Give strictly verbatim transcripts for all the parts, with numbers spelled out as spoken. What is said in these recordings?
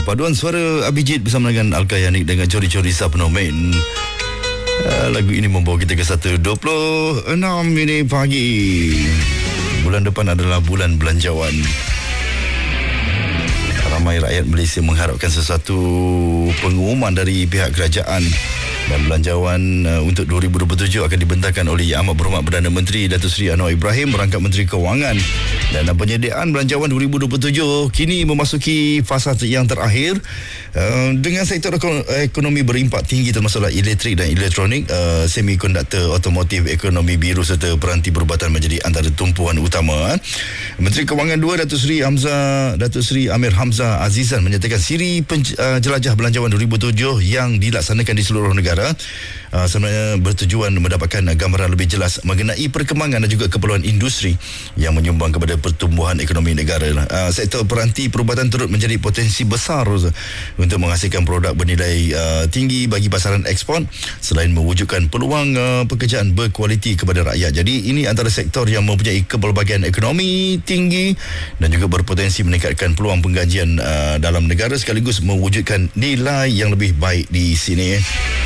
Paduan suara Abhijit bersama dengan Al-Kayanik dengan Cori-Cori Subnomen. Uh, lagu ini membawa kita ke satu dua puluh enam minit pagi. Bulan depan adalah bulan belanjawan. Ramai rakyat Malaysia mengharapkan sesuatu pengumuman dari pihak kerajaan. Dan belanjawan uh, untuk dua ribu dua puluh tujuh akan dibentangkan oleh Yang Amat Berhormat Perdana Menteri Datuk Seri Anwar Ibrahim merangkap Menteri Kewangan. Dan uh, penyediaan belanjawan dua ribu dua puluh tujuh kini memasuki fasa yang terakhir uh, dengan sektor ekonomi berimpak tinggi termasuklah elektrik dan elektronik, uh, semikonduktor, otomotif, ekonomi biru serta peranti perubatan menjadi antara tumpuan utama. Menteri Kewangan dua Datuk Seri Hamzah Datuk Seri Amir Hamzah Azizan menyatakan siri penj- uh, jelajah belanjawan dua ribu tujuh yang dilaksanakan di seluruh negara Uh, sebenarnya bertujuan mendapatkan gambaran lebih jelas mengenai perkembangan dan juga keperluan industri yang menyumbang kepada pertumbuhan ekonomi negara. Uh, sektor peranti perubatan turut menjadi potensi besar untuk menghasilkan produk bernilai uh, tinggi bagi pasaran ekspor selain mewujudkan peluang uh, pekerjaan berkualiti kepada rakyat. Jadi ini antara sektor yang mempunyai kepelbagaian ekonomi tinggi dan juga berpotensi meningkatkan peluang penggajian uh, dalam negara sekaligus mewujudkan nilai yang lebih baik di sini.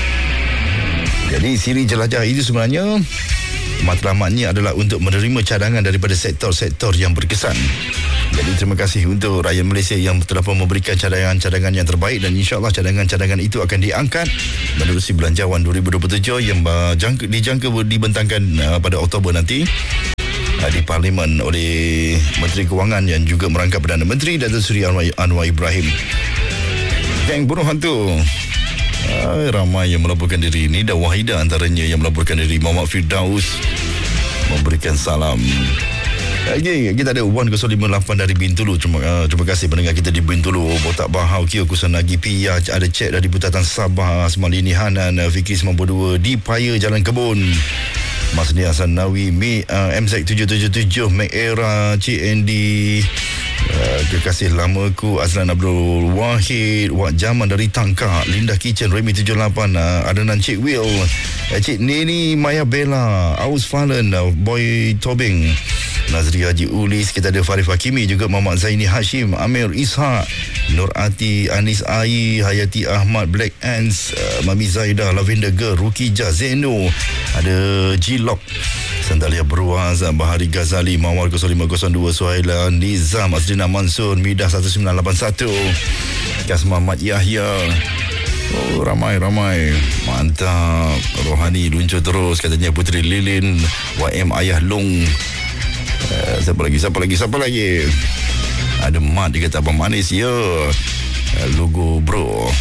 Jadi siri jelajah itu sebenarnya matlamatnya adalah untuk menerima cadangan daripada sektor-sektor yang berkesan. Jadi terima kasih untuk rakyat Malaysia yang telah memberikan cadangan-cadangan yang terbaik dan insya-Allah cadangan-cadangan itu akan diangkat menerusi belanjawan dua ribu dua puluh tujuh yang dijangka, dijangka dibentangkan uh, pada Oktober nanti uh, di Parlimen oleh Menteri Kewangan yang juga merangkap Perdana Menteri Datuk Seri Anwar, Anwar Ibrahim. Geng bunuh hantu. Uh, ramai yang melaporkan diri. Nida Wahida antaranya yang melaporkan diri. Muhammad Firdaus memberikan salam. Okay, kita ada satu kosong lima lapan dari Bintulu. Terima, uh, terima kasih pendengar kita di Bintulu. Botak Bahau, Kio Kusanagi, Pia. Ada cek dari Putatan Sabah, Semalini Hanan, Fikri sembilan puluh dua, di Paya Jalan Kebun. Mas Nia Hasan Nawi, Mi, uh, M Z tujuh tujuh tujuh, Mac Era, C N D, uh, kekasih lamaku Azlan Abdul Wahid, Wak Jaman dari Tangkak, Linda Kitchen, Remy tujuh lapan, uh, Adenan Cik Will, uh, Cik Neni Maya Bella, Aus Falen, uh, Boy Tobing, Nazri Haji Ulis. Kita ada Farif Hakimi juga, Muhammad Zaini Hashim, Amir Ishak, Nur Ati, Anis Ai, Hayati Ahmad, Black Ants, uh, Mami Zaidah, Lavender Girl, Rukija Zeno, ada G-Lock, Sandalia Beruaz, Bahari Ghazali, Mawar kosong lima kosong dua, Suhaila Nizam, Azrina Mansur, Midah satu sembilan lapan satu, Kasma Mat Yahya. Oh, ramai-ramai. Mantap. Rohani luncur terus katanya. Putri Lilin, Y M Ayah Long. Uh, siapa lagi, siapa lagi, siapa lagi? Ada Mat, dia kata Abang Manis, ya. Uh, logo bro.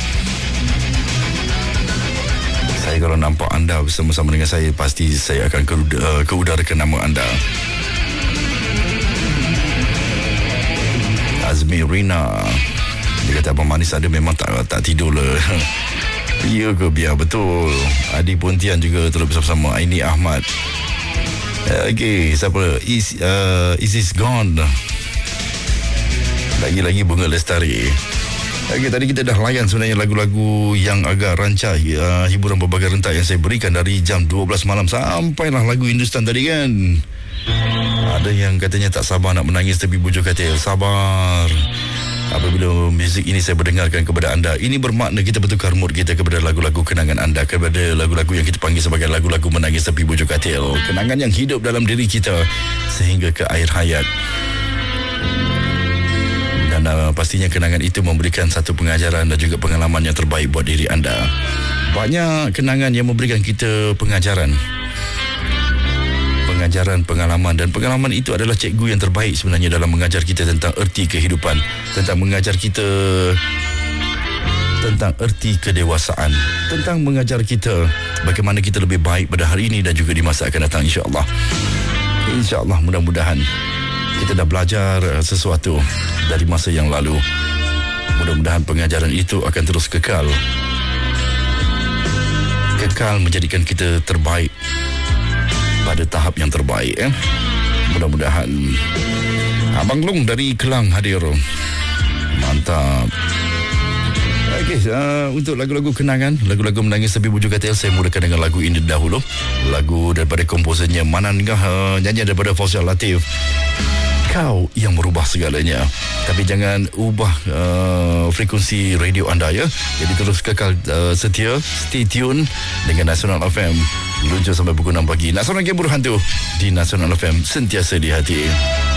Saya kalau nampak anda bersama-sama dengan saya, pasti saya akan ke, uh, keudarakan nama anda. Azmi Rina, dia kata Abang Manis ada memang tak tak tidur lah. Ya ke biar betul. Adi Pontian juga terus bersama-sama. Aini Ahmad. Okey, siapa? Is uh, Is this gone? Lagi-lagi Bunga Lestari. Okey, tadi kita dah layan sebenarnya lagu-lagu yang agak rancak, uh, hiburan berbagai rentak yang saya berikan dari jam dua belas malam sampailah lagu Hindustan tadi kan. Ada yang katanya tak sabar nak menangis tepi bujur katil. Sabar. Apabila muzik ini saya berdengarkan kepada anda, ini bermakna kita bertukar mood kita kepada lagu-lagu kenangan anda, kepada lagu-lagu yang kita panggil sebagai lagu-lagu menangis tepi bujur katil. Kenangan yang hidup dalam diri kita sehingga ke akhir hayat. Dan uh, pastinya kenangan itu memberikan satu pengajaran dan juga pengalaman yang terbaik buat diri anda. Banyak kenangan yang memberikan kita pengajaran. Pengajaran, pengalaman, dan pengalaman itu adalah cikgu yang terbaik sebenarnya dalam mengajar kita tentang erti kehidupan, tentang mengajar kita tentang erti kedewasaan, tentang mengajar kita bagaimana kita lebih baik pada hari ini dan juga di masa akan datang, insya-Allah. Insya-Allah, mudah-mudahan kita dah belajar sesuatu dari masa yang lalu. Mudah-mudahan pengajaran itu akan terus kekal kekal menjadikan kita terbaik pada tahap yang terbaik, eh? Mudah-mudahan. Abang Long dari Kelang hadir. Mantap. Okey, uh, untuk lagu-lagu kenangan, lagu-lagu menangis tepi bujur katil, saya mulakan dengan lagu ini dahulu. Lagu daripada komposernya Manan Ngah, uh, nyanyian daripada Fauzal Latif. kau yang merubah segalanya. Tapi jangan ubah uh, frekuensi radio anda ya. Jadi terus kekal uh, setia, stay tune dengan Nasional F M. Luncur sampai pukul enam pagi. Nak seorang game hantu di Nasional F M, sentiasa di hati.